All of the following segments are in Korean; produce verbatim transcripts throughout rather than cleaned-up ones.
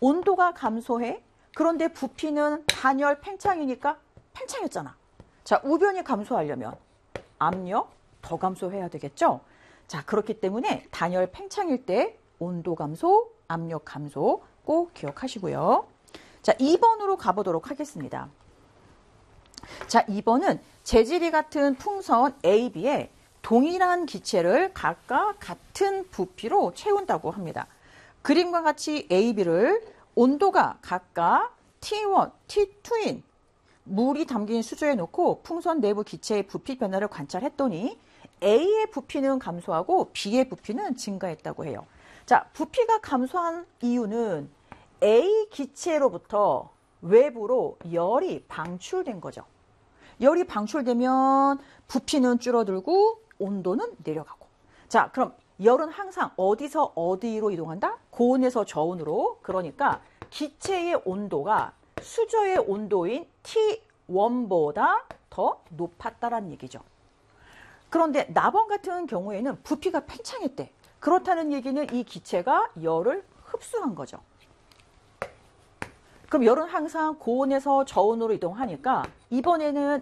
온도가 감소해. 그런데 부피는 단열 팽창이니까 팽창했잖아. 자, 우변이 감소하려면 압력 더 감소해야 되겠죠? 자, 그렇기 때문에 단열 팽창일 때 온도 감소, 압력 감소 꼭 기억하시고요. 자, 이 번으로 가보도록 하겠습니다. 자, 이 번은 재질이 같은 풍선 A, B에 동일한 기체를 각각 같은 부피로 채운다고 합니다. 그림과 같이 A, B를 온도가 각각 티 원, 티 투인 물이 담긴 수조에 놓고 풍선 내부 기체의 부피 변화를 관찰했더니 A의 부피는 감소하고 B의 부피는 증가했다고 해요. 자, 부피가 감소한 이유는 A 기체로부터 외부로 열이 방출된 거죠. 열이 방출되면 부피는 줄어들고 온도는 내려가고. 자, 그럼 열은 항상 어디서 어디로 이동한다? 고온에서 저온으로. 그러니까 기체의 온도가 수조의 온도인 티 원보다 더 높았다라는 얘기죠. 그런데 나번 같은 경우에는 부피가 팽창했대. 그렇다는 얘기는 이 기체가 열을 흡수한 거죠. 그럼 열은 항상 고온에서 저온으로 이동하니까 이번에는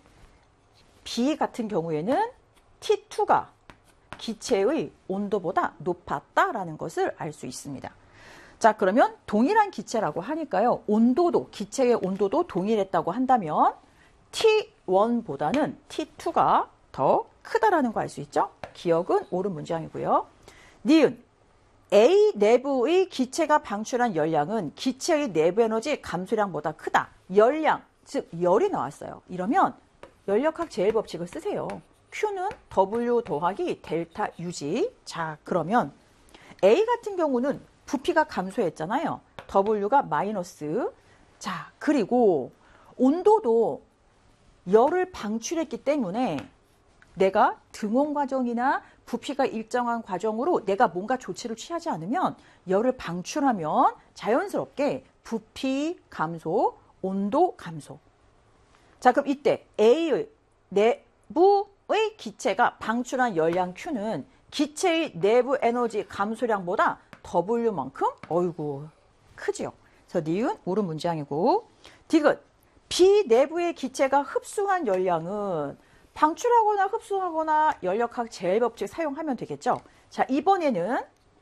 B 같은 경우에는 티 투가 기체의 온도보다 높았다라는 것을 알 수 있습니다. 자, 그러면 동일한 기체라고 하니까요. 온도도, 기체의 온도도 동일했다고 한다면 티 원보다는 티 투가 더 크다라는 거 알 수 있죠? 기억은 옳은 문장이고요. 니은, A 내부의 기체가 방출한 열량은 기체의 내부 에너지 감소량보다 크다. 열량, 즉 열이 나왔어요. 이러면 열역학 제일 법칙을 쓰세요. Q는 W 더하기 델타 U지. 자, 그러면 A 같은 경우는 부피가 감소했잖아요. W가 마이너스. 자, 그리고 온도도 열을 방출했기 때문에 내가 등온 과정이나 부피가 일정한 과정으로 내가 뭔가 조치를 취하지 않으면 열을 방출하면 자연스럽게 부피 감소, 온도 감소. 자, 그럼 이때 A의 내부의 기체가 방출한 열량 Q는 기체의 내부 에너지 감소량보다 W만큼 어이구 크지요. 그래서 니은 옳은 문장이고, 디귿 B 내부의 기체가 흡수한 열량은 방출하거나 흡수하거나 열역학 제일 법칙 사용하면 되겠죠. 자, 이번에는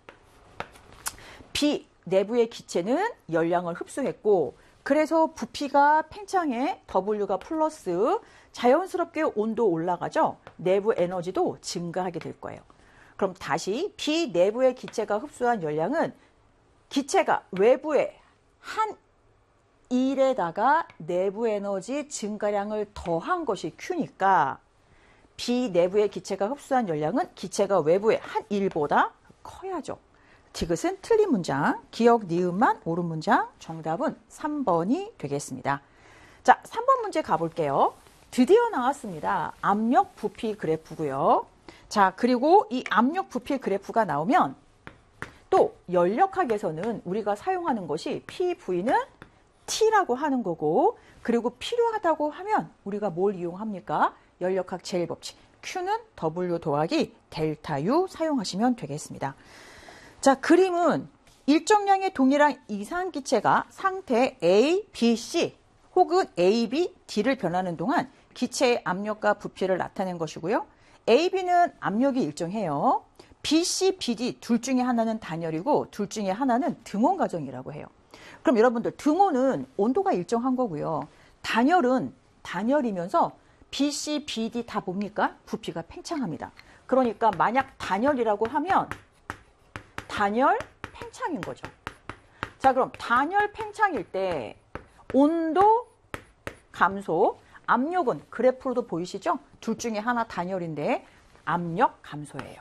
B 내부의 기체는 열량을 흡수했고 그래서 부피가 팽창해 W가 플러스 자연스럽게 온도 올라가죠. 내부 에너지도 증가하게 될 거예요. 그럼 다시 B 내부의 기체가 흡수한 열량은 기체가 외부에 한 일에다가 내부 에너지 증가량을 더한 것이 Q니까 B 내부의 기체가 흡수한 열량은 기체가 외부의 한 일보다 커야죠. 디귿은 틀린 문장, 기억 니은만 옳은 문장, 정답은 삼 번이 되겠습니다. 자, 삼 번 문제 가볼게요. 드디어 나왔습니다. 압력 부피 그래프고요. 자, 그리고 이 압력 부피 그래프가 나오면 또 열역학에서는 우리가 사용하는 것이 피브이는 T라고 하는 거고, 그리고 필요하다고 하면 우리가 뭘 이용합니까? 열역학 제일 법칙 Q는 W 더하기 델타 U 사용하시면 되겠습니다. 자, 그림은 일정량의 동일한 이상기체가 상태 A, B, C 혹은 A, B, D를 변하는 동안 기체의 압력과 부피를 나타낸 것이고요. A, B는 압력이 일정해요. B, C, B, D 둘 중에 하나는 단열이고 둘 중에 하나는 등온 과정이라고 해요. 그럼 여러분들 등온은 온도가 일정한 거고요. 단열은 단열이면서 B, C, B, D 다 뭡니까? 부피가 팽창합니다. 그러니까 만약 단열이라고 하면 단열 팽창인 거죠. 자, 그럼 단열 팽창일 때 온도 감소, 압력은 그래프로도 보이시죠? 둘 중에 하나 단열인데 압력 감소예요.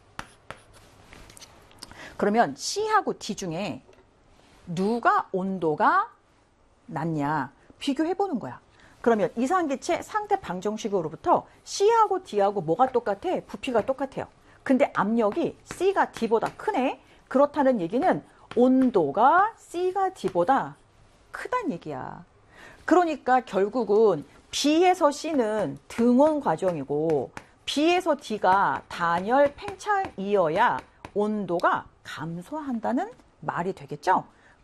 그러면 C하고 D 중에 누가 온도가 낮냐 비교해보는 거야. 그러면 이상기체 상태 방정식으로부터 C하고 D하고 뭐가 똑같아? 부피가 똑같아요. 근데 압력이 C가 D보다 크네? 그렇다는 얘기는 온도가 C가 D보다 크다는 얘기야. 그러니까 결국은 B에서 C는 등온 과정이고 B에서 D가 단열 팽창이어야 온도가 감소한다는 말이 되겠죠?